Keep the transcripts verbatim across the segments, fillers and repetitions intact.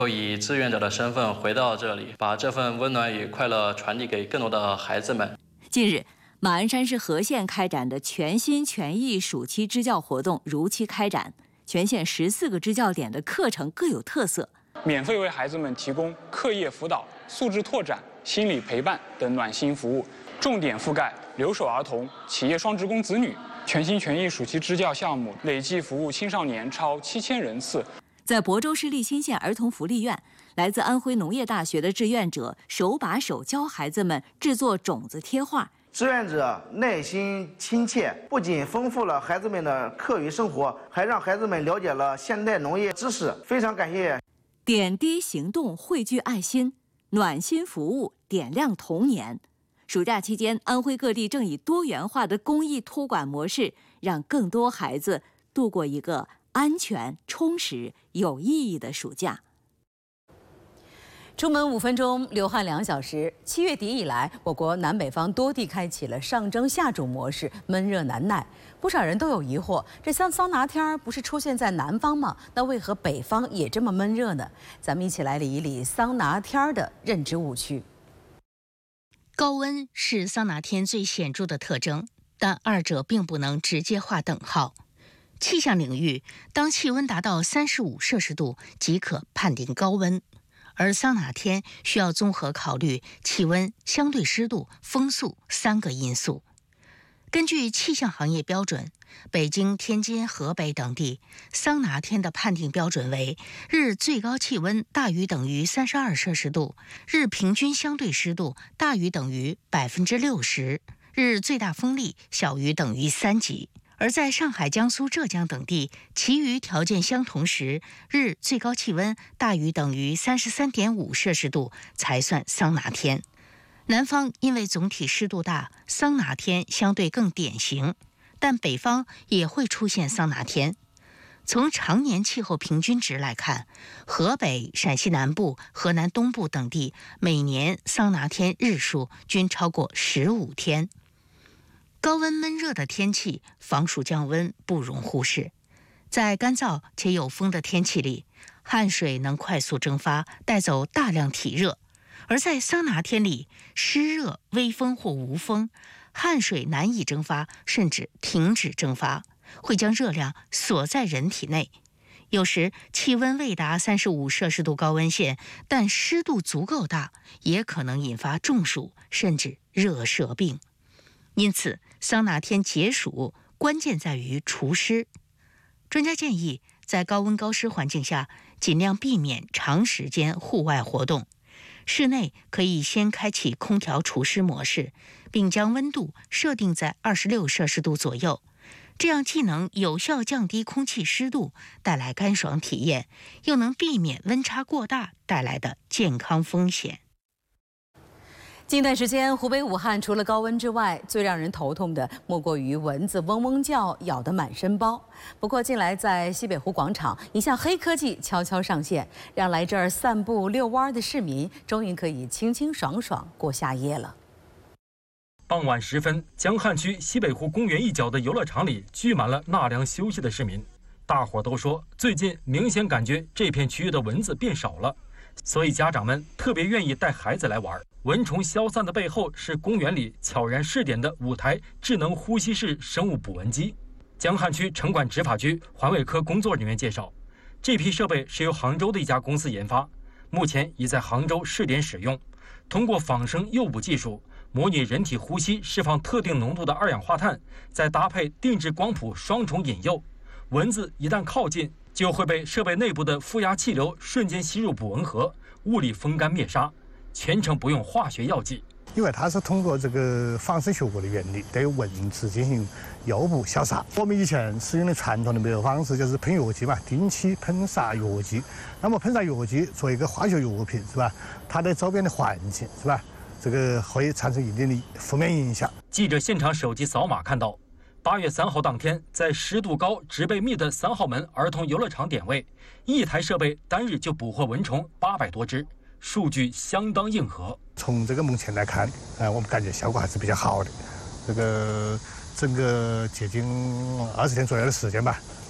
以志愿者的身份回到这里，把这份温暖与快乐传递给更多的孩子们。 近日，马鞍山市和县开展的全心全意暑期支教活动如期开展，全县十四个支教点的课程各有特色， 免费为孩子们提供课业辅导、素质拓展、心理陪伴等暖心服务，重点覆盖留守儿童、企业双职工子女。全心全意暑期支教项目累计服务青少年超七千人次。 在亳州市立新县儿童福利院，来自安徽农业大学的志愿者手把手教孩子们制作种子贴画。 志愿者耐心亲切，不仅丰富了孩子们的课余生活，还让孩子们了解了现代农业知识。非常感谢！ 点滴行动汇聚爱心，暖心服务点亮童年。暑假期间，安徽各地正以多元化的公益托管模式，让更多孩子度过一个安全、充实、有意义的暑假。 出门五分钟，流汗两小时。七月底以来，我国南北方多地开启了上蒸下煮模式，闷热难耐。不少人都有疑惑，这像桑拿天不是出现在南方吗？那为何北方也这么闷热呢？咱们一起来理一理桑拿天的认知误区。 高温是桑拿天最显著的特征，但二者并不能直接划等号。气象领域，当气温达到三十五摄氏度即可判定高温，而桑拿天需要综合考虑气温、相对湿度、风速三个因素。根据气象行业标准，北京、天津、河北等地桑拿天的判定标准为：日最高气温大于等于三十二摄氏度，日平均相对湿度大于等于百分之六十，日最大风力小于等于三级。而在上海、江苏、浙江等地，其余条件相同时，日最高气温大于等于三十三点五摄氏度才算桑拿天。南方因为总体湿度大，桑拿天相对更典型，但北方也会出现桑拿天。从常年气候平均值来看，河北、陕西南部、河南东部等地每年桑拿天日数均超过十五天。高温闷热的天气，防暑降温不容忽视。在干燥且有风的天气里，汗水能快速蒸发，带走大量体热；而在桑拿天里，湿热、微风或无风，汗水难以蒸发，甚至停止蒸发，会将热量锁在人体内。有时气温未达三十五摄氏度高温线，但湿度足够大，也可能引发中暑甚至热射病。因此，桑拿天解暑关键在于除湿。专家建议，在高温高湿环境下，尽量避免长时间户外活动。室内可以先开启空调除湿模式，并将温度设定在二十六摄氏度左右，这样既能有效降低空气湿度，带来干爽体验，又能避免温差过大带来的健康风险。 近段时间，湖北武汉除了高温之外，最让人头痛的莫过于蚊子嗡嗡叫，咬得满身包。不过，近来在西北湖广场，一项黑科技悄悄上线，让来这儿散步遛弯的市民终于可以清清爽爽过夏夜了。 傍晚时分，江汉区西北湖公园一角的游乐场里聚满了纳凉休息的市民。大伙都说，最近明显感觉这片区域的蚊子变少了，所以家长们特别愿意带孩子来玩。蚊虫消散的背后是公园里悄然试点的五台智能呼吸式生物捕蚊机。江汉区城管执法局环卫科工作人员介绍，这批设备是由杭州的一家公司研发，目前已在杭州试点使用。通过仿生诱捕技术，模拟人体呼吸释放特定浓度的二氧化碳，再搭配定制光谱双重引诱，蚊子一旦靠近，就会被设备内部的负压气流瞬间吸入捕蚊盒，物理风干灭杀，全程不用化学药剂。 因为它是通过这个仿生学的原理，对蚊子进行诱捕消杀。我们以前使用的传统的灭蚊方式就是喷药剂嘛，定期喷洒药剂。那么喷洒药剂作为一个化学药品是吧？它对周边的环境是吧？这个会产生一定的负面影响。 记者现场手机扫码看到，八月三号当天，在湿度高、植被密的三号门儿童游乐场点位，一台设备单日就捕获蚊虫八百多只。数据相当硬核。 从这个目前来看，啊、呃，我们感觉效果还是比较好的。这个整个接近二十天左右的时间吧，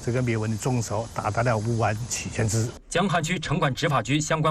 这个灭蚊的总数达到了五万七千只。 江汉区城管执法局相关